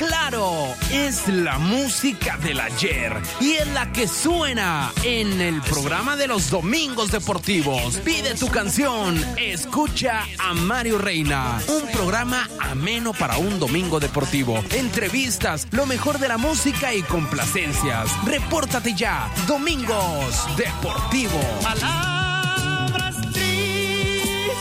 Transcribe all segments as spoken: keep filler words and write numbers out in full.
Claro, es la música del ayer y es la que suena en el programa de los domingos deportivos. Pide tu canción, escucha a Mario Reina. Un programa ameno para un domingo deportivo. Entrevistas, lo mejor de la música y complacencias. Repórtate ya, Domingos Deportivos. Palabras tristes.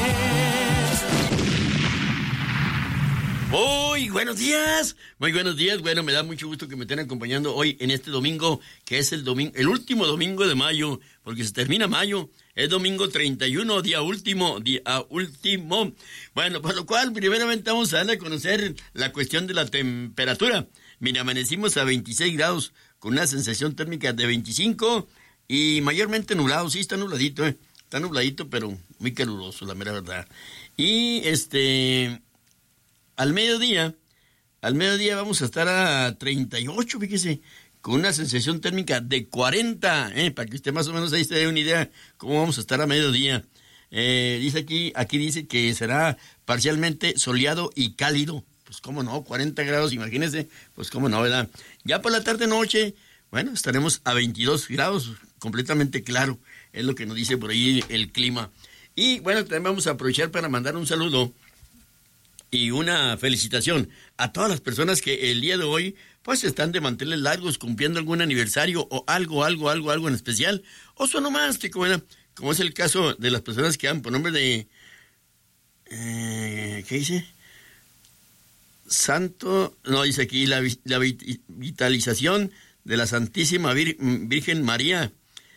Muy buenos días, muy buenos días. Bueno, me da mucho gusto que me estén acompañando hoy en este domingo, que es el domingo, el último domingo de mayo, porque se termina mayo. Es domingo treinta y uno, día último, día último. Bueno, por lo cual, primeramente vamos a darle a conocer la cuestión de la temperatura. Mira, amanecimos a veintiséis grados con una sensación térmica de veinticinco y mayormente nublado. Sí, está nubladito, ¿eh? Está nubladito, pero muy caluroso, la mera verdad. Y este... Al mediodía, al mediodía vamos a estar a treinta y ocho, fíjese, con una sensación térmica de cuarenta, eh, para que usted más o menos ahí se dé una idea cómo vamos a estar a mediodía. Eh, dice aquí, aquí dice que será parcialmente soleado y cálido. Pues cómo no, cuarenta grados, imagínese, pues cómo no, ¿verdad? Ya por la tarde-noche, bueno, estaremos a veintidós grados, completamente claro, es lo que nos dice por ahí el clima. Y bueno, también vamos a aprovechar para mandar un saludo y una felicitación a todas las personas que el día de hoy pues están de manteles largos cumpliendo algún aniversario o algo, algo, algo, algo en especial, o son onomástico, ¿verdad? Como es el caso de las personas que dan por nombre de... Eh, ¿Qué dice? Santo... No, dice aquí la, la vitalización de la Santísima Vir, Virgen María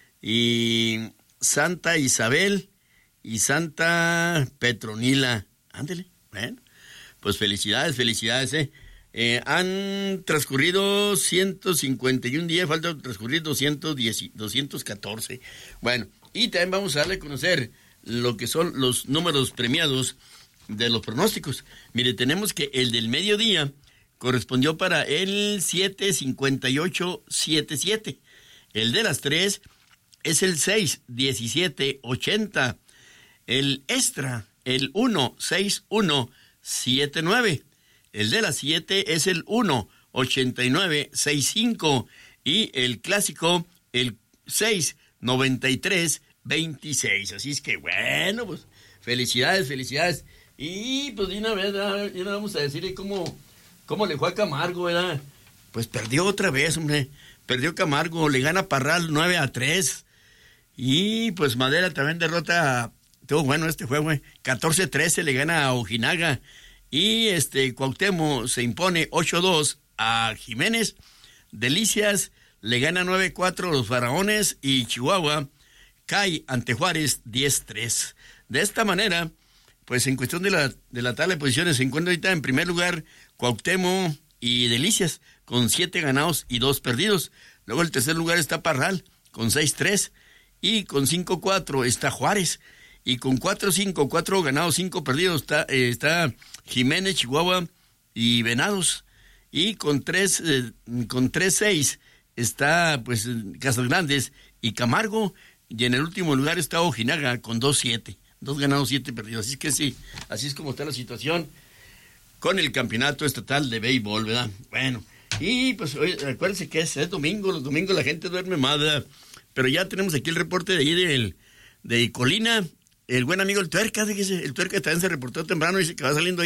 y Santa Isabel y Santa Petronila. Ándele, bueno. Pues felicidades, felicidades, ¿eh? eh han transcurrido ciento cincuenta y un días, falta transcurrir doscientos diez, doscientos catorce. Bueno, y también vamos a darle a conocer lo que son los números premiados de los pronósticos. Mire, tenemos que el del mediodía correspondió para el siete cincuenta y ocho setenta y siete. El de las tres es el seis diecisiete ochenta. El extra, el uno sesenta y uno setenta y nueve. El de las siete es el uno ochenta y nueve sesenta y cinco y el clásico el seis noventa y tres veintiséis. Así es que bueno, pues felicidades, felicidades. Y pues de una vez ya no vamos a decirle cómo, cómo le fue a Camargo, ¿verdad? Pues perdió otra vez, hombre. Perdió Camargo, le gana Parral nueve a tres. Y pues Madera también derrota a... Estuvo bueno este juego, eh. catorce trece le gana a Ojinaga. Y este Cuauhtémoc se impone ocho dos a Jiménez. Delicias le gana nueve cuatro a los Faraones. Y Chihuahua cae ante Juárez diez tres. De esta manera, pues en cuestión de la, de la tabla de posiciones, se encuentra ahorita en primer lugar Cuauhtémoc y Delicias, con siete ganados y dos perdidos. Luego el tercer lugar está Parral, con seis tres. Y con cinco cuatro está Juárez. Y con cuatro cinco, cuatro ganados, cinco perdidos, está, eh, está Jiménez, Chihuahua y Venados. Y con tres, eh, con tres seis está pues Casas Grandes y Camargo. Y en el último lugar está Ojinaga con dos siete. Dos ganados, siete perdidos. Así que sí, así es como está la situación con el campeonato estatal de béisbol, ¿verdad? Bueno, y pues oye, acuérdense que es, es domingo, los domingos la gente duerme más, ¿verdad? Pero ya tenemos aquí el reporte de ahí del, de Colina. El buen amigo el Tuerca, fíjese, el Tuerca también se reportó temprano, dice que va saliendo ahí